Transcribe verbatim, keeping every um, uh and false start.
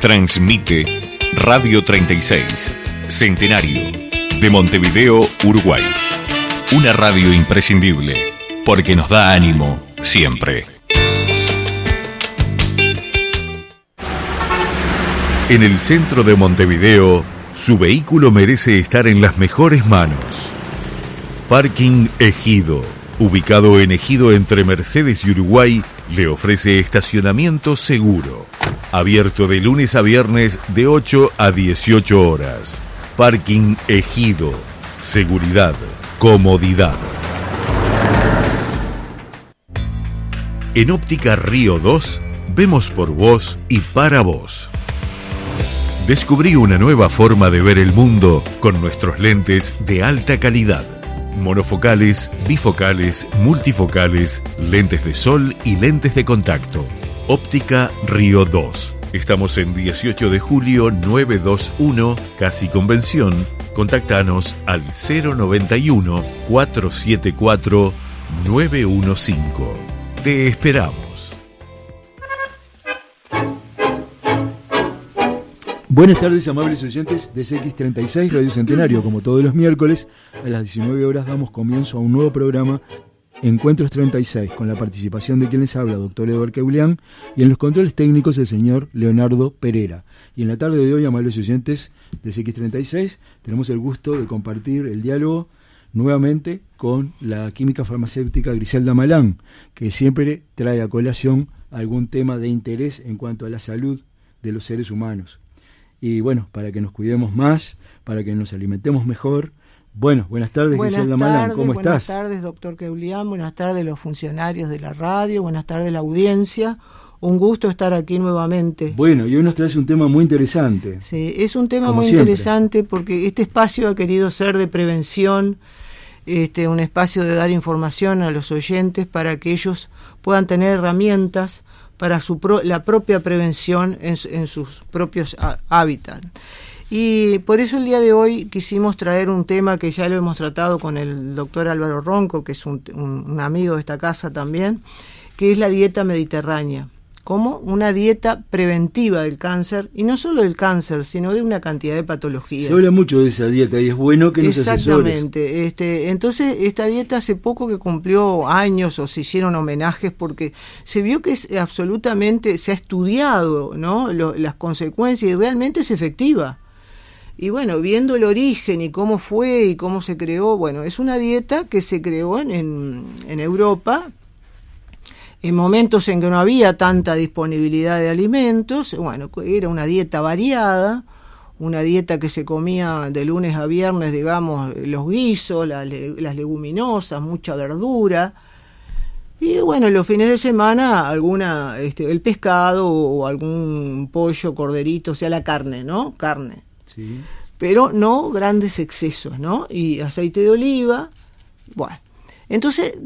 Transmite Radio treinta y seis, Centenario, de Montevideo, Uruguay. Una radio imprescindible, porque nos da ánimo siempre. En el centro de Montevideo, su vehículo merece estar en las mejores manos. Parking Ejido, ubicado en Ejido entre Mercedes y Uruguay, le ofrece estacionamiento seguro. Abierto de lunes a viernes de ocho a dieciocho horas. Parking Ejido. Seguridad, comodidad. En Óptica Río dos, vemos por vos y para vos. Descubrí una nueva forma de ver el mundo con nuestros lentes de alta calidad. Monofocales, bifocales, multifocales, lentes de sol y lentes de contacto. Óptica Río dos. Estamos en dieciocho de julio novecientos veintiuno, Casi Convención. Contactanos al cero noventa y uno, cuatrocientos setenta y cuatro, novecientos quince. Te esperamos. Buenas tardes, amables oyentes de C X treinta y seis Radio Centenario. Como todos los miércoles, a las diecinueve horas damos comienzo a un nuevo programa, Encuentros treinta y seis, con la participación de quien les habla, doctor Eduardo Keulián, y en los controles técnicos el señor Leonardo Pereira. Y en la tarde de hoy, amables oyentes de C X treinta y seis, tenemos el gusto de compartir el diálogo nuevamente con la química farmacéutica Griselda Malán, que siempre trae a colación algún tema de interés en cuanto a la salud de los seres humanos. Y bueno, para que nos cuidemos más, para que nos alimentemos mejor. Bueno, buenas tardes, buenas Griselda tardes, Malán, ¿cómo buenas estás? Buenas tardes, doctor Keulián, buenas tardes los funcionarios de la radio, buenas tardes la audiencia. Un gusto estar aquí nuevamente. Bueno, y hoy nos traes un tema muy interesante. Sí, es un tema Como muy siempre. interesante porque este espacio ha querido ser de prevención, este, un espacio de dar información a los oyentes para que ellos puedan tener herramientas para su pro, la propia prevención en, en sus propios a, hábitats. Y por eso el día de hoy quisimos traer un tema que ya lo hemos tratado con el doctor Álvaro Ronco, que es un, un, un amigo de esta casa también, que es la dieta mediterránea, como una dieta preventiva del cáncer, y no solo del cáncer, sino de una cantidad de patologías. Se habla mucho de esa dieta y es bueno que nos asesores. Exactamente. Este, entonces, esta dieta hace poco que cumplió años o se hicieron homenajes porque se vio que es absolutamente, se ha estudiado, ¿no?, Lo, las consecuencias y realmente es efectiva. Y bueno, viendo el origen y cómo fue y cómo se creó, bueno, es una dieta que se creó en, en, en Europa, en momentos en que no había tanta disponibilidad de alimentos. Bueno, era una dieta variada, una dieta que se comía de lunes a viernes, digamos, los guisos, la, las leguminosas, mucha verdura, y bueno, los fines de semana alguna, este, el pescado o algún pollo, corderito, o sea, la carne, ¿no? Carne. Sí. Pero no grandes excesos, ¿no? Y aceite de oliva, bueno. Entonces,